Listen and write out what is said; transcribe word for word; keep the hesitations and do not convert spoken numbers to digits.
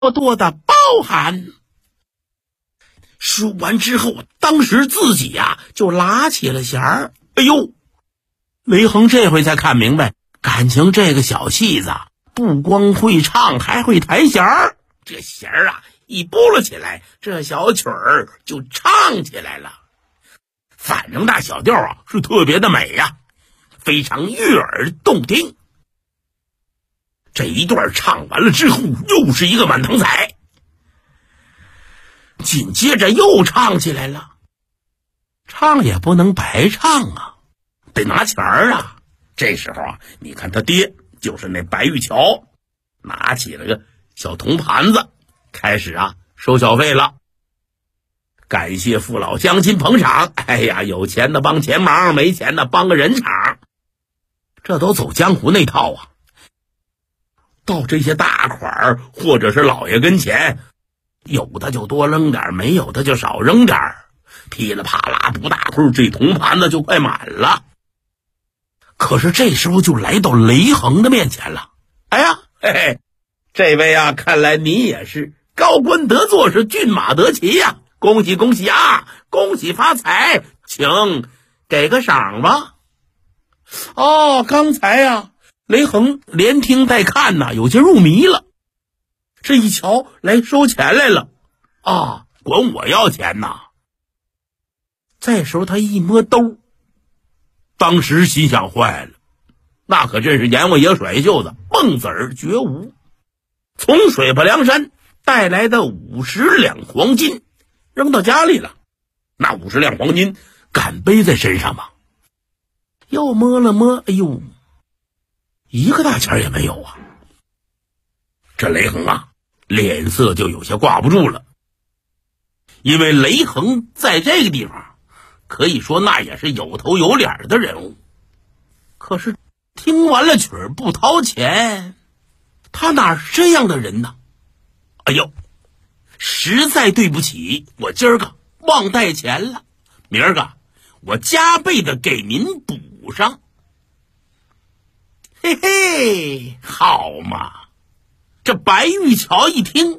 多的包涵。说完之后，当时自己呀、啊、就拉起了弦儿。哎呦，雷横这回才看明白，感情这个小戏子不光会唱，还会弹弦儿。这弦儿啊一拨了起来，这小曲儿就唱起来了。反正那小调啊是特别的美呀、啊，非常悦耳动听。这一段唱完了之后，又是一个满堂彩，紧接着又唱起来了。唱也不能白唱啊，得拿钱儿啊。这时候啊，你看他爹就是那白玉桥，拿起了个小铜盘子，开始啊收小费了。感谢父老乡亲捧场，哎呀，有钱的帮钱忙，没钱的帮个人场，这都走江湖那套啊。到这些大款或者是老爷跟前，有的就多扔点，没有的就少扔点，噼里啪啦不大会儿，这铜盘子就快满了。可是这时候就来到雷横的面前了。哎呀，嘿嘿，这位啊，看来你也是高官得坐，是骏马得骑呀、啊！恭喜恭喜啊！恭喜发财，请给个赏吧。哦，刚才呀、啊，雷横连听带看呐、啊，有些入迷了。这一瞧，来收钱来了啊！管我要钱呐！这时候他一摸兜，当时心想坏了，那可真是阎王爷甩袖子，蹦子儿绝无。从水泊梁山带来的五十两黄金扔到家里了，那五十两黄金敢背在身上吗？又摸了摸，哎呦，一个大钱也没有啊！这雷横啊，脸色就有些挂不住了，因为雷横在这个地方可以说那也是有头有脸的人物，可是听完了曲儿不掏钱，他哪是这样的人呢？哎呦，实在对不起，我今儿个忘带钱了，明儿个我加倍的给您补上。嘿嘿，好嘛！这白玉桥一听，